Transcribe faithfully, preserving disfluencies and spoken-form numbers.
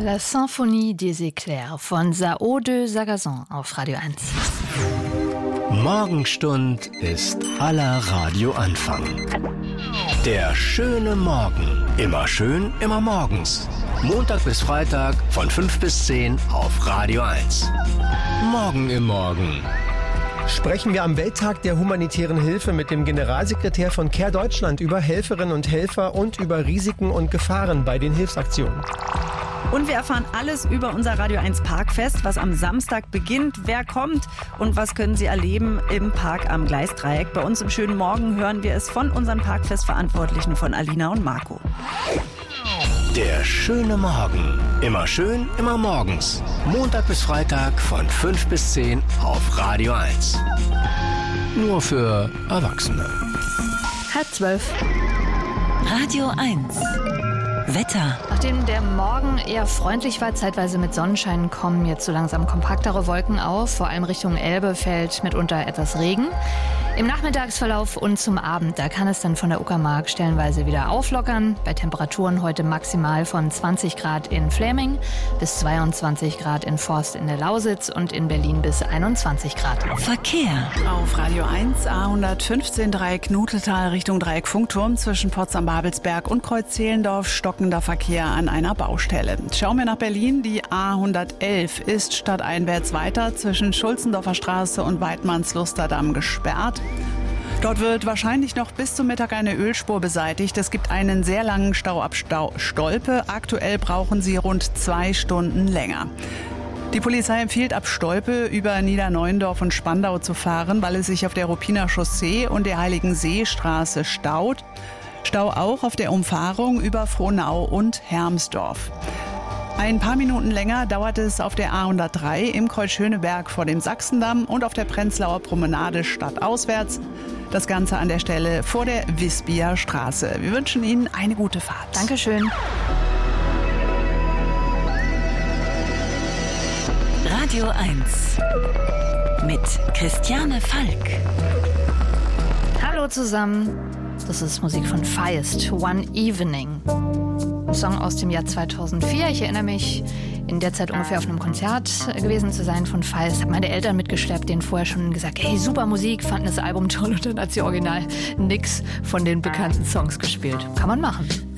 La Symphonie des Éclairs von Sao de Sagazon auf Radio eins. Morgenstund ist aller Radioanfang. Der schöne Morgen. Immer schön, immer morgens. Montag bis Freitag von fünf bis zehn auf Radio eins. Morgen im Morgen. Sprechen wir am Welttag der humanitären Hilfe mit dem Generalsekretär von Care Deutschland über Helferinnen und Helfer und über Risiken und Gefahren bei den Hilfsaktionen. Und wir erfahren alles über unser Radio eins Parkfest, was am Samstag beginnt, wer kommt und was können Sie erleben im Park am Gleisdreieck. Bei uns im schönen Morgen hören wir es von unseren Parkfestverantwortlichen, von Alina und Marco. Der schöne Morgen. Immer schön, immer morgens. Montag bis Freitag von fünf bis zehn auf Radio eins. Nur für Erwachsene. Halb zwölf. Radio eins. Wetter. Nachdem der Morgen eher freundlich war, zeitweise mit Sonnenschein, kommen jetzt so langsam kompaktere Wolken auf. Vor allem Richtung Elbe fällt mitunter etwas Regen. Im Nachmittagsverlauf und zum Abend, da kann es dann von der Uckermark stellenweise wieder auflockern. Bei Temperaturen heute maximal von zwanzig Grad in Fläming bis zweiundzwanzig Grad in Forst in der Lausitz und in Berlin bis einundzwanzig Grad. Verkehr. Auf Radio eins A hundertfünfzehn Dreieck Nutetal Richtung Dreieck Funkturm zwischen Potsdam-Babelsberg und Kreuz-Zehlendorf stockender Verkehr an einer Baustelle. Schauen wir nach Berlin. Die A hundertelf ist stadteinwärts weiter zwischen Schulzendorfer Straße und Weidmanns-Lusterdamm gesperrt. Dort wird wahrscheinlich noch bis zum Mittag eine Ölspur beseitigt. Es gibt einen sehr langen Stau ab Stau Stolpe. Aktuell brauchen sie rund zwei Stunden länger. Die Polizei empfiehlt, ab Stolpe über Niederneuendorf und Spandau zu fahren, weil es sich auf der Ruppiner Chaussee und der Heiligenseestraße staut. Stau auch auf der Umfahrung über Frohnau und Hermsdorf. Ein paar Minuten länger dauert es auf der A hundertdrei im Kreuz Schöneberg vor dem Sachsendamm und auf der Prenzlauer Promenade stadtauswärts. Das Ganze an der Stelle vor der Wispia Straße. Wir wünschen Ihnen eine gute Fahrt. Dankeschön. Radio eins mit Christiane Falk. Hallo zusammen. Das ist Musik von Feist, One Evening. Ein Song aus dem Jahr zweitausendvier. Ich erinnere mich, in der Zeit ungefähr auf einem Konzert gewesen zu sein von Feist. Habe meine Eltern mitgeschleppt, denen vorher schon gesagt, hey, super Musik, fanden das Album toll. Und dann hat sie original nix von den bekannten Songs gespielt. Kann man machen.